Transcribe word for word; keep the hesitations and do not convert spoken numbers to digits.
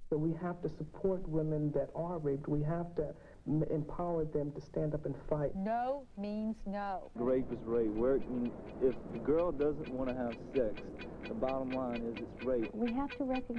So we have to support women that are raped. We have to m empower them to stand up and fight. No means no. Rape is rape. Where, if the girl doesn't want to have sex, the bottom line is it's rape. We have to recognize